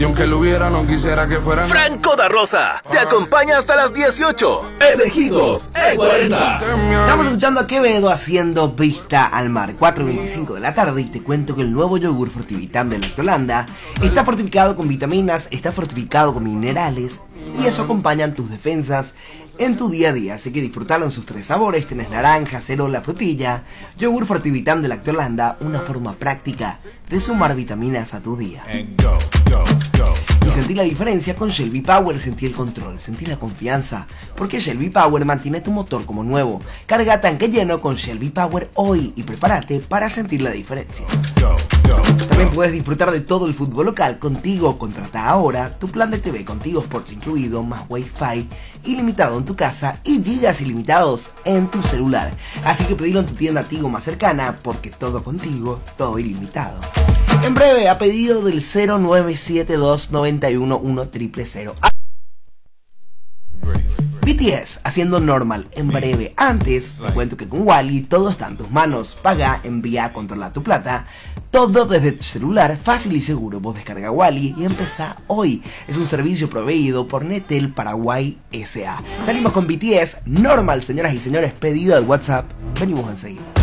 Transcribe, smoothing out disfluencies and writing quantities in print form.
Y aunque lo hubiera, no quisiera que fuera Franco da Rosa te acompaña hasta las 18. Elegidos E40. Estamos escuchando a Quevedo haciendo Vista al Mar, 4:25 de la tarde, y te cuento que el nuevo yogur Fortivitam de Lactolanda está fortificado con vitaminas, está fortificado con minerales, y eso acompañan tus defensas en tu día a día, así que disfrutalo en sus 3 sabores. Tenés naranja, cerola, frutilla. Yogur Fortivitam de Lactolanda, una forma práctica de sumar vitaminas a tu día. Y sentí la diferencia con Shell V-Power, sentí el control, sentí la confianza, porque Shell V-Power mantiene tu motor como nuevo. Carga tanque lleno con Shell V-Power hoy y prepárate para sentir la diferencia. También puedes disfrutar de todo el fútbol local contigo. Contrata ahora tu plan de TV con Tigo Sports incluido, más Wi-Fi ilimitado en tu casa y gigas ilimitados en tu celular. Así que pedilo en tu tienda Tigo más cercana, porque todo contigo, todo ilimitado. En breve, a pedido del 0972 91 1000. BTS haciendo Normal en breve. Antes, te cuento que con Wally todo está en tus manos. Paga, envía, controla tu plata. Todo desde tu celular, fácil y seguro. Vos descarga Wally y empezá hoy. Es un servicio proveído por Netel Paraguay S.A. Salimos con BTS Normal, señoras y señores. Pedido al WhatsApp. Venimos enseguida.